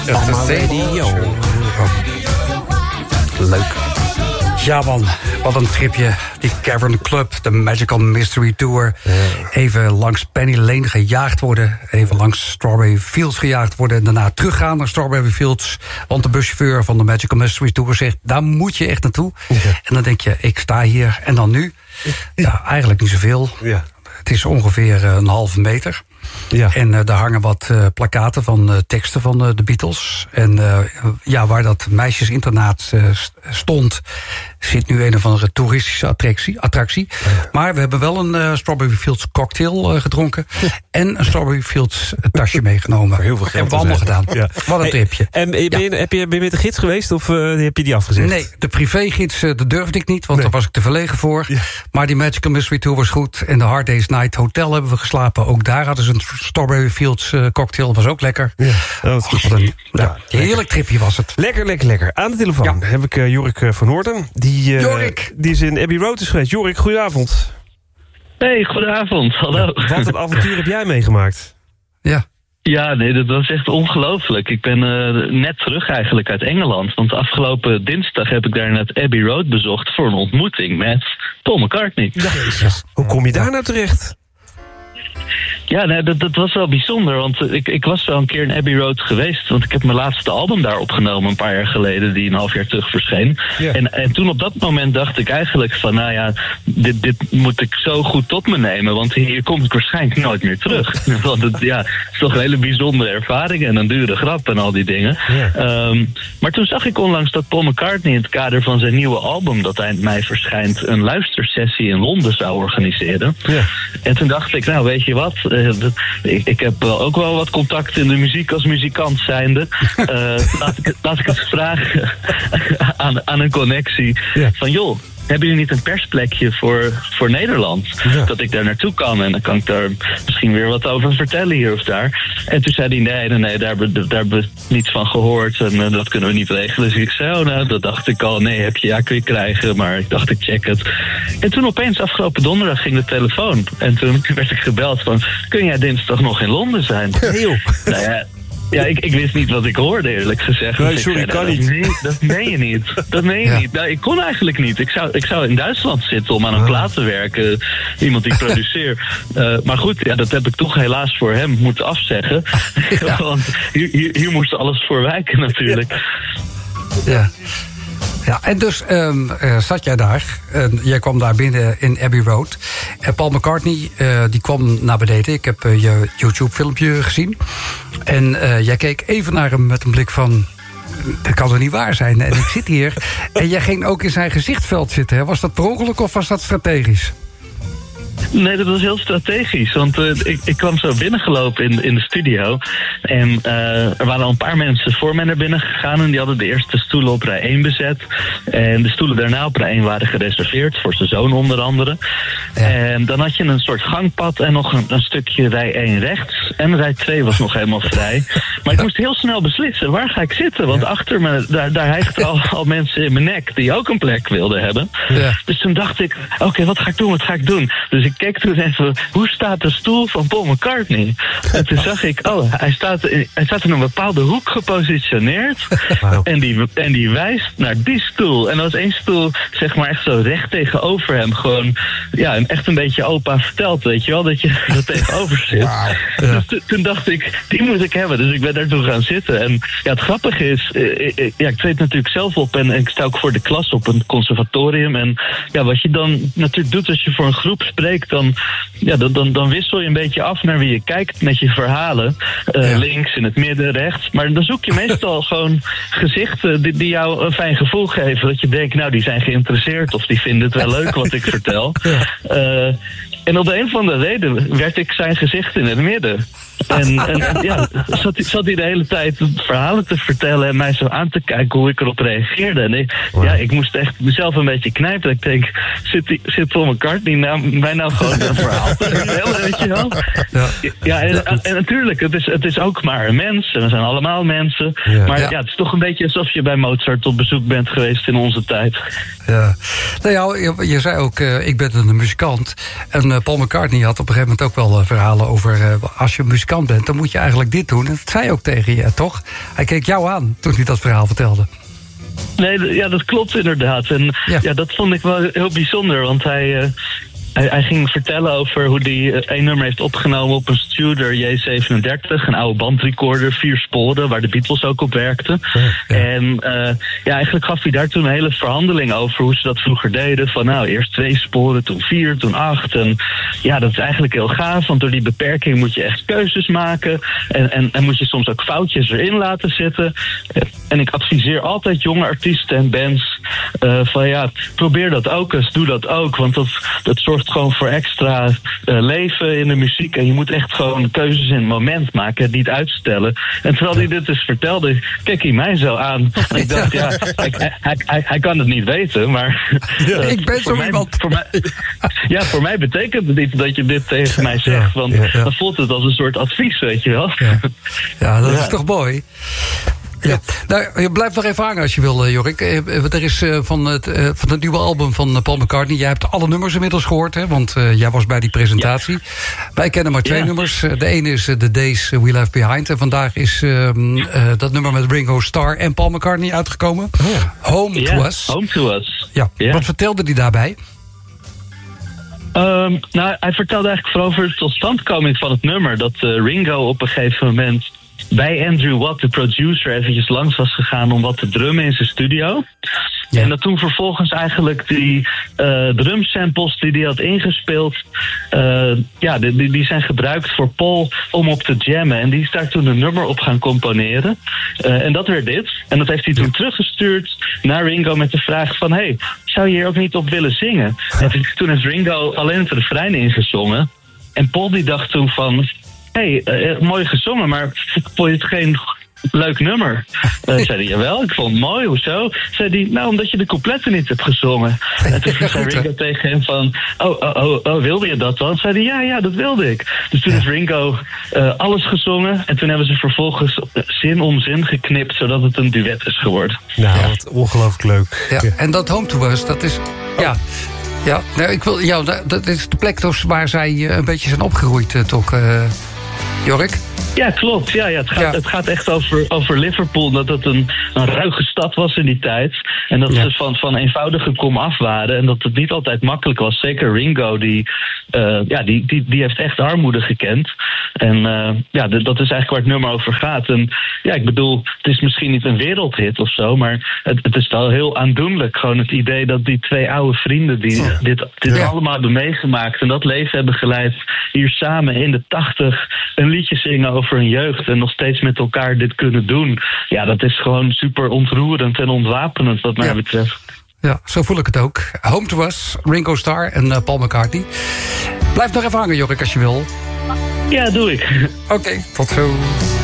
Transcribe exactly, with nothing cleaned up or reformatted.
Radio. Leuk. Ja man, wat een tripje. Die Cavern Club, de Magical Mystery Tour. Even langs Penny Lane gejaagd worden. Even langs Strawberry Fields gejaagd worden. En daarna teruggaan naar Strawberry Fields. Want de buschauffeur van de Magical Mystery Tour zegt... daar moet je echt naartoe. Ja. En dan denk je, ik sta hier. En dan nu? Ja, eigenlijk niet zoveel. Ja. Het is ongeveer een halve meter. Ja. En uh, daar hangen wat uh, plakkaten van uh, teksten van uh, de Beatles. En uh, ja, waar dat meisjesinternaat uh, stond... zit nu een of andere toeristische attractie. attractie. Ja. Maar we hebben wel een uh, Strawberry Fields cocktail uh, gedronken... en een Strawberry Fields tasje meegenomen. Heel veel geld hebben we allemaal gedaan. Ja. Wat een tripje. Hey, en ben je, ja. heb je, ben je met de gids geweest of uh, heb je die afgezet? Nee, de privégids uh, dat durfde ik niet... want nee. daar was ik te verlegen voor. Ja. Maar die Magical Mystery Tour was goed. En de Hard Day's Night Hotel hebben we geslapen. Ook daar hadden ze een Strawberry Fields uh, cocktail. Was ook lekker. Ja, dat was goed. Een, ja, ja, heerlijk tripje was het. Lekker, lekker, lekker. Aan de telefoon ja. heb ik uh, Jorik uh, van Noorden. Die, uh, Jorik! Die is in Abbey Road is geweest. Jorik, goedenavond. Hey, goedenavond. Hallo. Wat een avontuur heb jij meegemaakt? Ja. Ja, nee, dat was echt ongelooflijk. Ik ben uh, net terug eigenlijk uit Engeland. Want afgelopen dinsdag heb ik daar net Abbey Road bezocht... voor een ontmoeting met Paul McCartney. Jezus. Hoe kom je daar nou terecht? Ja, nee, dat, dat was wel bijzonder, want ik, ik was wel een keer in Abbey Road geweest... want ik heb mijn laatste album daar opgenomen een paar jaar geleden... die een half jaar terug verscheen. Yeah. En, en toen op dat moment dacht ik eigenlijk van... nou ja, dit, dit moet ik zo goed tot me nemen... want hier kom ik waarschijnlijk nooit meer terug. Want het, ja, het is toch een hele bijzondere ervaring... en een dure grap en al die dingen. Yeah. Um, maar toen zag ik onlangs dat Paul McCartney... in het kader van zijn nieuwe album dat eind mei verschijnt... een luistersessie in Londen zou organiseren. Yeah. En toen dacht ik, nou weet je wat... Ik, ik heb ook wel wat contact in de muziek als muzikant zijnde. Uh, laat, ik, laat ik het vragen aan, aan een connectie. Ja. Van joh, hebben jullie niet een persplekje voor, voor Nederland? Ja. Dat ik daar naartoe kan en dan kan ik daar misschien weer wat over vertellen hier of daar. En toen zei hij nee, nee, nee, daar hebben we daar hebben we niets van gehoord en uh, dat kunnen we niet regelen. Dus ik zei, oh nou, dat dacht ik al. Nee, heb je, ja, kun je krijgen, maar ik dacht ik check het. En toen opeens afgelopen donderdag ging de telefoon. En toen werd ik gebeld van, kun jij dinsdag nog in Londen zijn? Heel. Nou ja, Ja, ik, ik wist niet wat ik hoorde, eerlijk gezegd. Nee, sorry, ik kan niet. Nee, dat meen je niet. Dat meen je ja. niet. Nou, ik kon eigenlijk niet. Ik zou, ik zou in Duitsland zitten om aan een ah. plaat te werken. Iemand die produceert. Uh, maar goed, ja, dat heb ik toch helaas voor hem moeten afzeggen. Ja. Want hier, hier, hier moest alles voor wijken natuurlijk. Ja. ja. Ja, en dus um, uh, zat jij daar. Uh, jij kwam daar binnen in Abbey Road. En Paul McCartney uh, die kwam naar beneden. Ik heb uh, je YouTube-filmpje gezien. En uh, jij keek even naar hem met een blik van... dat kan toch niet waar zijn? En ik zit hier. En jij ging ook in zijn gezichtsveld zitten. Hè? Was dat per ongeluk of was dat strategisch? Nee, dat was heel strategisch. Want uh, ik, ik kwam zo binnengelopen in, in de studio. En uh, er waren al een paar mensen voor mij naar binnen gegaan. En die hadden de eerste stoelen op rij één bezet. En de stoelen daarna op rij één waren gereserveerd. Voor zijn zoon onder andere. Ja. En dan had je een soort gangpad en nog een, een stukje rij één rechts. En rij twee was nog helemaal vrij. Maar ik moest heel snel beslissen, waar ga ik zitten? Want ja. achter me, daar, daar hijgden al, al mensen in mijn nek die ook een plek wilden hebben. Ja. Dus toen dacht ik, oké, okay, wat ga ik doen, wat ga ik doen? Dus ik keek toen even, hoe staat de stoel van Paul McCartney? En toen zag ik, oh, hij staat in, hij staat in een bepaalde hoek gepositioneerd. Wow. En, die, en die wijst naar die stoel. En dat was één stoel, zeg maar echt zo recht tegenover hem. Gewoon, ja, echt een beetje opa verteld, weet je wel, dat je er tegenover zit. Wow. Ja. Dus toen dacht ik, die moet ik hebben. Dus ik ben daartoe gaan zitten. En ja, het grappige is, eh, ja, ik treed natuurlijk zelf op en, en ik sta ook voor de klas op een conservatorium. En ja, wat je dan natuurlijk doet als je voor een groep spreekt, dan, ja, dan, dan, dan wissel je een beetje af naar wie je kijkt met je verhalen. Uh, ja. Links, in het midden, rechts. Maar dan zoek je meestal gewoon gezichten die, die jou een fijn gevoel geven. Dat je denkt, nou, die zijn geïnteresseerd of die vinden het wel leuk wat ik vertel. Ja. Uh, en op de een of andere reden werd ik zijn gezicht in het midden. En, en, en ja, zat, zat hij de hele tijd verhalen te vertellen en mij zo aan te kijken hoe ik erop reageerde. En ik, wow. ja, ik moest echt mezelf een beetje knijpen. Ik denk, zit, die, zit Paul McCartney nou, mij nou gewoon een verhaal te vertellen, weet je wel? Ja, ja en, en, en natuurlijk, het is, het is ook maar een mens. En we zijn allemaal mensen. Ja. Maar ja. ja, het is toch een beetje alsof je bij Mozart op bezoek bent geweest in onze tijd. Ja, nou ja, je, je zei ook, uh, ik ben een muzikant. En uh, Paul McCartney had op een gegeven moment ook wel uh, verhalen over, uh, als je muzikant muzikant bent, dan moet je eigenlijk dit doen. En dat zei hij ook tegen je, toch? Hij keek jou aan toen hij dat verhaal vertelde. Nee, ja, dat klopt inderdaad. En ja, ja dat vond ik wel heel bijzonder, want hij... Uh, Hij, hij ging vertellen over hoe hij één nummer heeft opgenomen op een Studer J zevenendertig. Een oude bandrecorder, vier sporen, waar de Beatles ook op werkten. Ja, ja. En uh, ja, eigenlijk gaf hij daar toen een hele verhandeling over hoe ze dat vroeger deden. Van nou, eerst twee sporen, toen vier, toen acht. En ja, dat is eigenlijk heel gaaf, want door die beperking moet je echt keuzes maken. En, en, en moet je soms ook foutjes erin laten zitten. En ik adviseer altijd jonge artiesten en bands uh, van ja, probeer dat ook eens, doe dat ook. Want dat, dat zorgt gewoon voor extra uh, leven in de muziek. En je moet echt gewoon keuzes in het moment maken en niet uitstellen. En terwijl hij dit dus vertelde, keek hij mij zo aan. En ik dacht, ja, hij, hij, hij, hij kan het niet weten, maar... Ja, uh, ik ben zo mij, iemand. Voor mij, ja, voor mij betekent het niet dat je dit tegen mij zegt. Want ja, ja. dan voelt het als een soort advies, weet je wel. Ja, ja dat ja. is toch mooi. Ja. Nou, je blijft nog even hangen als je wil, Jorik. Er is uh, van, het, uh, van het nieuwe album van Paul McCartney... jij hebt alle nummers inmiddels gehoord, hè? Want uh, jij was bij die presentatie. Ja. Wij kennen maar twee ja. nummers. De ene is uh, The Days We Left Behind. En vandaag is uh, uh, dat nummer met Ringo Starr en Paul McCartney uitgekomen. Oh. Home ja, to Us. Home to Us. Ja. ja. Wat vertelde hij daarbij? Um, nou, hij vertelde eigenlijk vooral over de totstandkoming van het nummer. Dat uh, Ringo op een gegeven moment... bij Andrew Watt, de producer, eventjes langs was gegaan om wat te drummen in zijn studio. Ja. En dat toen vervolgens eigenlijk die uh, drumsamples die hij had ingespeeld... Uh, ja, die, die zijn gebruikt voor Paul om op te jammen. En die is daar toen een nummer op gaan componeren. Uh, en dat werd dit. En dat heeft hij toen teruggestuurd naar Ringo met de vraag van... hey, zou je hier ook niet op willen zingen? En toen heeft Ringo alleen het refrein ingezongen. En Paul die dacht toen van... Hé, hey, uh, mooi gezongen, maar vond je het geen leuk nummer? Uh, zei hij, jawel, ik vond het mooi, hoezo? Zei hij, nou, omdat je de coupletten niet hebt gezongen. En toen ja, zei Ringo tegen hem van, oh, oh, oh, oh, wilde je dat dan? Zei hij, ja, ja, dat wilde ik. Dus toen heeft Ringo uh, alles gezongen en toen hebben ze vervolgens zin om zin geknipt, zodat het een duet is geworden. Nou, ja. Wat ongelooflijk leuk. Ja, en dat Home to Us, dat is... Oh. Ja. Ja, nou, ik wil, ja, dat is de plek dus waar zij uh, een beetje zijn opgegroeid, uh, toch, uh, Jorik? Ja, klopt. Ja, ja, het, gaat, ja. het gaat echt over, over Liverpool. Dat het een, een ruige stad was in die tijd. En dat ja. ze van, van eenvoudige komaf waren. En dat het niet altijd makkelijk was. Zeker Ringo, die, uh, ja, die, die, die heeft echt armoede gekend. En uh, ja, d- dat is eigenlijk waar het nummer over gaat. En ja, ik bedoel, het is misschien niet een wereldhit of zo. Maar het, het is wel heel aandoenlijk. Gewoon het idee dat die twee oude vrienden die ja. dit, dit ja. allemaal hebben meegemaakt. En dat leven hebben geleid. Hier samen in de tachtig een liedje zingen over voor een jeugd en nog steeds met elkaar dit kunnen doen. Ja, dat is gewoon super ontroerend en ontwapenend wat mij ja. betreft. Ja, zo voel ik het ook. Home to Us, Ringo Starr en uh, Paul McCartney. Blijf nog even hangen, Jorik, als je wil. Ja, doe ik. Oké, okay, tot zo.